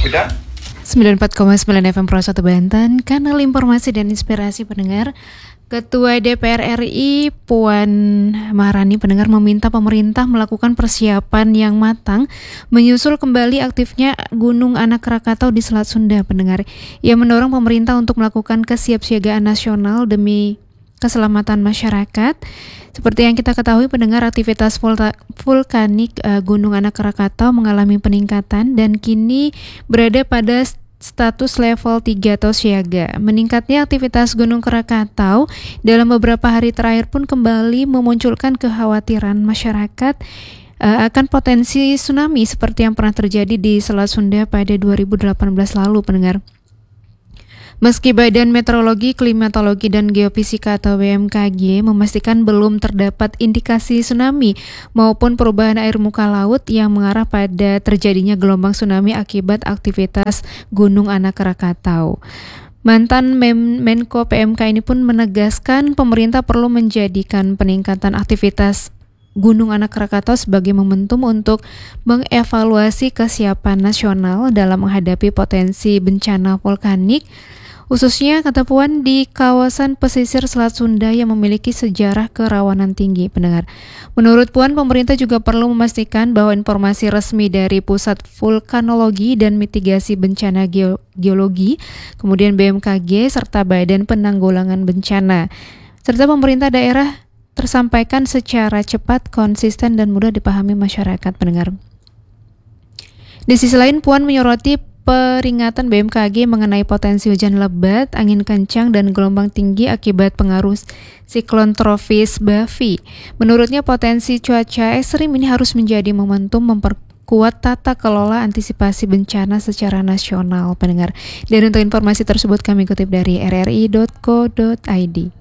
dan 94,9 FM Pro 1 Banten, kanal informasi dan inspirasi pendengar. Ketua DPR RI Puan Maharani pendengar meminta pemerintah melakukan persiapan yang matang menyusul kembali aktifnya Gunung Anak Krakatau di Selat Sunda pendengar. Ia mendorong pemerintah untuk melakukan kesiapsiagaan nasional demi keselamatan masyarakat. Seperti yang kita ketahui pendengar, aktivitas vulkanik Gunung Anak Krakatau mengalami peningkatan dan kini berada pada status level 3 atau siaga. Meningkatnya aktivitas Gunung Krakatau dalam beberapa hari terakhir pun kembali memunculkan kekhawatiran masyarakat akan potensi tsunami seperti yang pernah terjadi di Selat Sunda pada 2018 lalu pendengar. Meski Badan Meteorologi, Klimatologi, dan Geofisika atau BMKG memastikan belum terdapat indikasi tsunami maupun perubahan air muka laut yang mengarah pada terjadinya gelombang tsunami akibat aktivitas Gunung Anak Krakatau. Mantan Menko PMK ini pun menegaskan pemerintah perlu menjadikan peningkatan aktivitas Gunung Anak Krakatau sebagai momentum untuk mengevaluasi kesiapan nasional dalam menghadapi potensi bencana vulkanik, khususnya kata Puan di kawasan pesisir Selat Sunda yang memiliki sejarah kerawanan tinggi pendengar. Menurut Puan, pemerintah juga perlu memastikan bahwa informasi resmi dari Pusat Vulkanologi dan Mitigasi Bencana Geologi, kemudian BMKG, serta Badan Penanggulangan Bencana, serta pemerintah daerah tersampaikan secara cepat, konsisten, dan mudah dipahami masyarakat pendengar. Di sisi lain, Puan menyoroti peringatan BMKG mengenai potensi hujan lebat, angin kencang, dan gelombang tinggi akibat pengaruh siklon tropis Bavi. Menurutnya potensi cuaca ekstrim ini harus menjadi momentum memperkuat tata kelola antisipasi bencana secara nasional pendengar. Dan untuk informasi tersebut kami kutip dari rri.co.id.